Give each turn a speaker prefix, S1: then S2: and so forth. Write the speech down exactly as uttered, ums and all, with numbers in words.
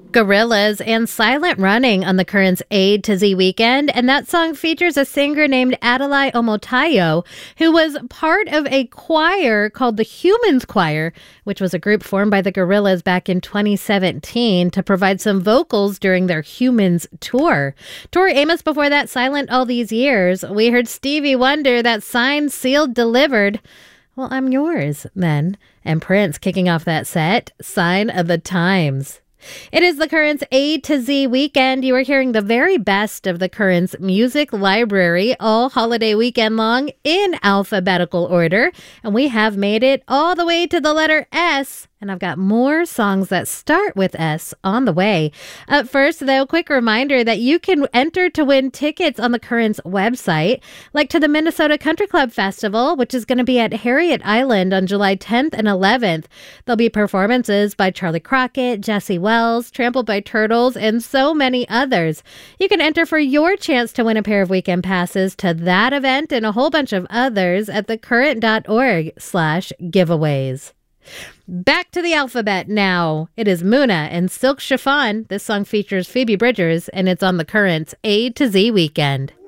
S1: Gorillaz and Silent Running on the Currents A to Z weekend, and that song features a singer named Adalai Omotayo, who was part of a choir called the Humans Choir, which was a group formed by the Gorillaz back in twenty seventeen to provide some vocals during their Humans tour. Tori Amos before that, Silent All These Years. We heard Stevie Wonder, that Signed, Sealed, Delivered. Well, I'm yours, then. And Prince kicking off that set, Sign of the Times. It is the Currents A to Z weekend. You are hearing the very best of the Currents music library all holiday weekend long in alphabetical order. And we have made it all the way to the letter S. And I've got more songs that start with S on the way. Up first, though, quick reminder that you can enter to win tickets on the Currents website, like to the Minnesota Country Club Festival, which is going to be at Harriet Island on July tenth and eleventh. There'll be performances by Charlie Crockett, Jesse Wells, Trampled by Turtles, and so many others. You can enter for your chance to win a pair of weekend passes to that event and a whole bunch of others at thecurrent.org slash giveaways. Back to the alphabet now. It is Muna and Silk Chiffon. This song features Phoebe Bridgers, and it's on the Currents A to Z weekend.